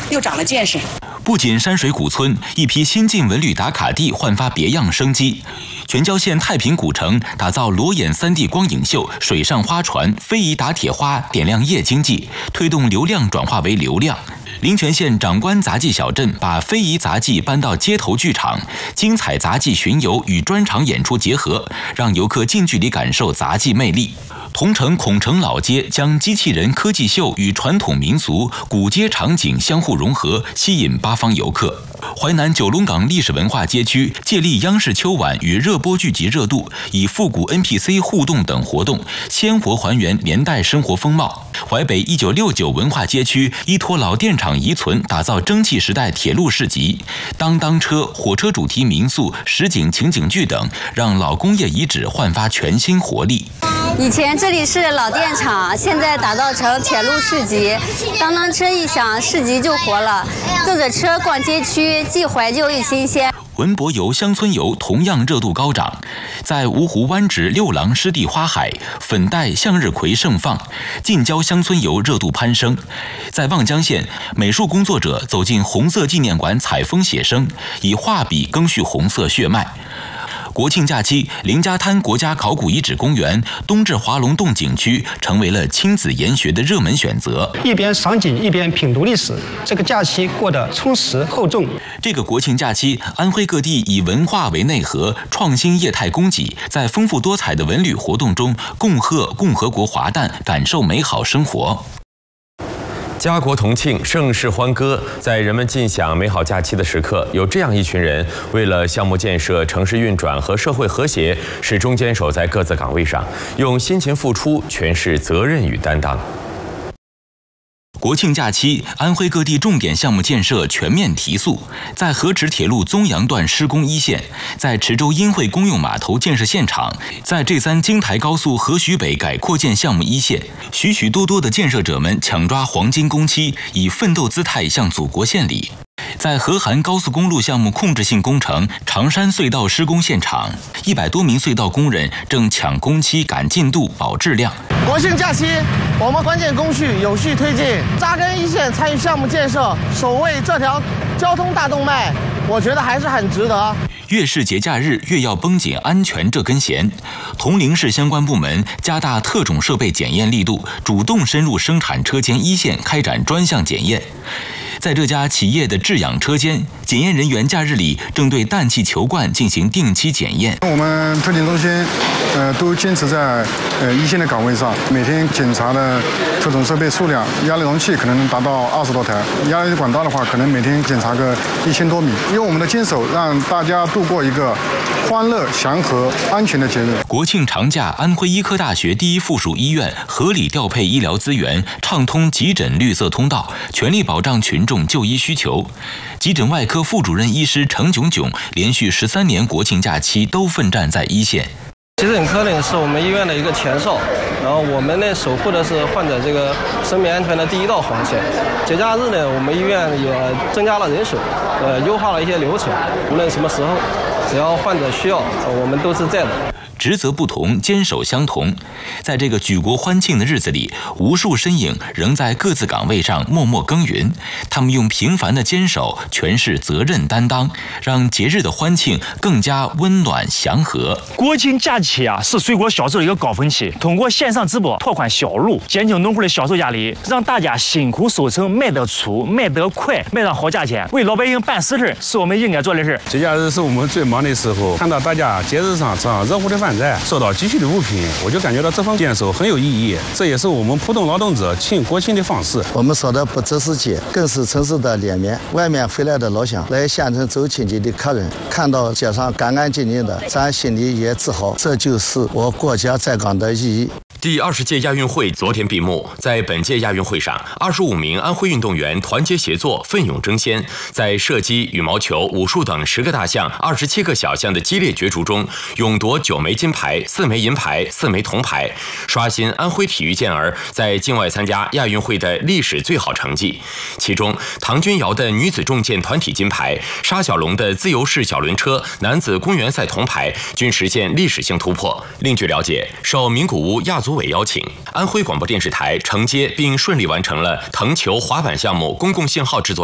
又长了见识。 不仅山水古村，一批新晋文旅打卡地焕发别样生机。全椒县太平古城打造裸眼3D 光影秀、水上花船、非遗打铁花，点亮夜经济，推动流量转化为流量。临泉县长官杂技小镇把非遗杂技搬到街头剧场，精彩杂技巡游与专场演出结合，让游客近距离感受杂技魅力。桐城孔城老街将机器人科技秀与传统民俗古街场景相互融合，吸引八方游客。淮南九龙岗历史文化街区借力央视秋晚与热播剧集热度，以复古 NPC 互动等活动，鲜活还原年代生活风貌。淮北1969文化街区依托老电厂遗存，打造蒸汽时代铁路市集，当当车、火车主题民宿、实景情景剧等，让老工业遗址焕发全新活力。 以前这里是老电厂，现在打造成铁路市集，当当车一响，市集就活了。坐着车逛街区，既怀旧又新鲜。 文博游、乡村游同样热度高涨，在芜湖湾址六廊湿地花海、粉黛向日葵盛放，近郊乡村游热度攀升。在望江县，美术工作者走进红色纪念馆采风写生，以画笔更续红色血脉。国庆假期，林家滩国家考古遗址公园、东至华龙洞景区成为了亲子研学的热门选择。 一边赏景，一边品读历史，这个假期过得充实厚重。 这个国庆假期，安徽各地以文化为内核，创新业态供给，在丰富多彩的文旅活动中，共贺共和国华诞，感受美好生活。 家国同庆，盛世欢歌，在人们尽享美好假期的时刻，有这样一群人，为了项目建设、城市运转和社会和谐，始终坚守在各自岗位上，用辛勤付出诠释责任与担当。 国庆假期，安徽各地重点项目建设全面提速。在河池铁路宗阳段施工一线，在池州殷惠公用码头建设现场，在浙3京台高速河徐北改扩建项目一线，许许多多的建设者们抢抓黄金工期，以奋斗姿态向祖国献礼。在河韩高速公路项目控制性工程长山隧道施工现场，100多名隧道工人正抢工期、赶进度、保质量。 国庆假期，我们关键工序有序推进，扎根一线，参与项目建设，守卫这条交通大动脉，我觉得还是很值得。 越是节假日，越要绷紧安全这根弦。铜陵市相关部门加大特种设备检验力度，主动深入生产车间一线开展专项检验。在这家企业的制氧车间，检验人员假日里正对氮气球罐进行定期检验。 我们特检中心都坚持在一线的岗位上，每天检查的特种设备数量，压力容器可能能达到20多台，压力管道的话，可能每天检查个1000多米。因为我们的坚守，让大家度过一个欢乐、祥和、安全的节日。 国庆长假，安徽医科大学第一附属医院合理调配医疗资源，畅通急诊绿色通道，全力保障群众就医需求。急诊外科副主任医师程炯炯连续13年国庆假期都奋战在一线。 急诊科呢是我们医院的一个前哨，然后我们呢守护的是患者这个生命安全的第一道防线。节假日呢，我们医院也增加了人手，优化了一些流程，无论什么时候，只要患者需要，我们都是在的。 职责不同，坚守相同。在这个举国欢庆的日子里，无数身影仍在各自岗位上默默耕耘。他们用平凡的坚守诠释责任担当，让节日的欢庆更加温暖祥和。 国庆假期是水果销售的一个高峰期，通过线上直播拓宽销路，减轻农户的销售压力，让大家辛苦收成卖得出、卖得快、卖上好价钱，为老百姓办实事，是我们应该做的事。 节假日是我们最忙的时候，看到大家节日上这样热乎的饭菜，收到积蓄的物品，我就感觉到这份坚守很有意义。这也是我们普通劳动者庆国庆的方式。 我们说的不只是节，更是城市的脸面。外面回来的老乡，来县城走亲戚的客人，看到街上干干净净的，咱心里也自豪。这就是我国家在岗的意义。 第20届亚运会昨天闭幕，在本届亚运会上，25名安徽运动员团结协作，奋勇争先，在射击、羽毛球、武术等10个大项、27个小项的激烈角逐中，勇夺9枚金牌、4枚银牌、4枚铜牌，刷新安徽体育健儿在境外参加亚运会的历史最好成绩。其中，唐君瑶的女子重剑团体金牌，沙小龙的自由式小轮车男子公园赛铜牌均实现历史性突破。另据了解，受名古屋亚组委邀请，安徽广播电视台承接并顺利完成了藤球滑板项目公共信号制作